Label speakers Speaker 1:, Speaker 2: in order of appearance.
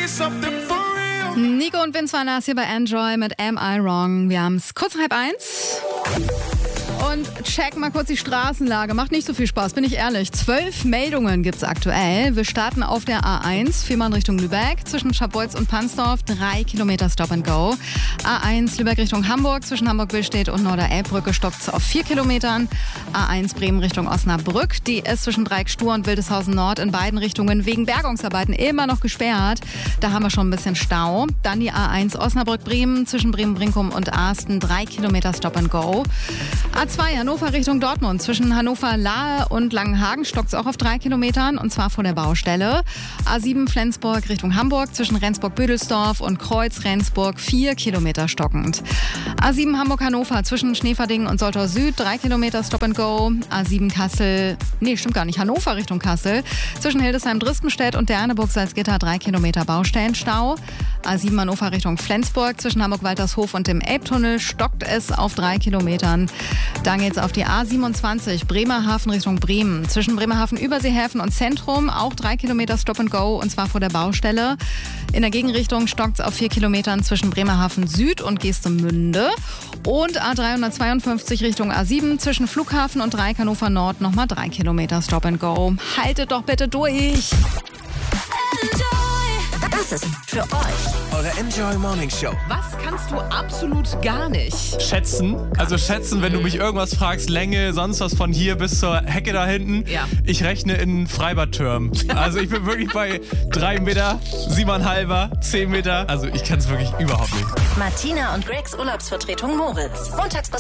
Speaker 1: Nico und Vince waren das hier bei Enjoy mit Am I Wrong. Wir haben es kurz nach 12:30. Und check mal kurz die Straßenlage. Macht nicht so viel Spaß, bin ich ehrlich. 12 Meldungen gibt's aktuell. Wir starten auf der A1, Fehmarn Richtung Lübeck. Zwischen Scharbeutz und Pansdorf 3 Kilometer Stop and Go. A1 Lübeck Richtung Hamburg. Zwischen Hamburg-Billstedt und Norderelbbrücke stockt's auf 4 Kilometern. A1 Bremen Richtung Osnabrück. Die ist zwischen Dreieck-Stur und Wildeshausen Nord in beiden Richtungen wegen Bergungsarbeiten immer noch gesperrt. Da haben wir schon ein bisschen Stau. Dann die A1 Osnabrück-Bremen. Zwischen Bremen-Brinkum und Asten 3 Kilometer Stop and Go. A2 Hannover Richtung Dortmund. Zwischen Hannover-Lahe und Langenhagen stockt es auch auf 3 Kilometern und zwar vor der Baustelle. A7 Flensburg Richtung Hamburg. Zwischen Rendsburg-Bödelsdorf und Kreuz-Rendsburg 4 Kilometer stockend. A7 Hamburg-Hannover zwischen Schneeverdingen und Soltau Süd 3 Kilometer Stop and Go. A7 Kassel, Hannover Richtung Kassel. Zwischen Hildesheim-Drispenstedt und Derneburg-Salzgitter 3 Kilometer Baustellenstau. A7 Hannover Richtung Flensburg. Zwischen Hamburg-Waltershof und dem Elbtunnel stockt es auf 3 Kilometern. Dann geht's auf die A27 Bremerhaven Richtung Bremen. Zwischen Bremerhaven Überseehäfen und Zentrum auch 3 Kilometer Stop and Go und zwar vor der Baustelle. In der Gegenrichtung stockt's auf 4 Kilometern zwischen Bremerhaven Süd und Geestemünde. Und A352 Richtung A7 zwischen Flughafen und Dreieck Hannover Nord nochmal 3 Kilometer Stop and Go. Haltet doch bitte durch!
Speaker 2: Das ist für euch
Speaker 3: eure Enjoy Morning Show.
Speaker 4: Was kannst du absolut gar nicht?
Speaker 5: Schätzen. Also schätzen, wenn du mich irgendwas fragst, Länge, sonst was von hier bis zur Hecke da hinten.
Speaker 4: Ja.
Speaker 5: Ich rechne in Freibadtürmen. Also ich bin wirklich bei 3 Meter, 7,5, 10 Meter. Also ich kann es wirklich überhaupt nicht.
Speaker 2: Martina und Gregs Urlaubsvertretung Moritz. Montags bis